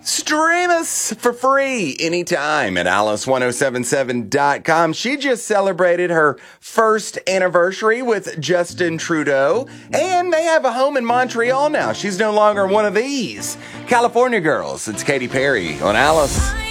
Stream us for free anytime at alice1077.com. She just celebrated her first anniversary with Justin Trudeau, and they have a home in Montreal now. She's no longer one of these California girls. It's Katy Perry on Alice.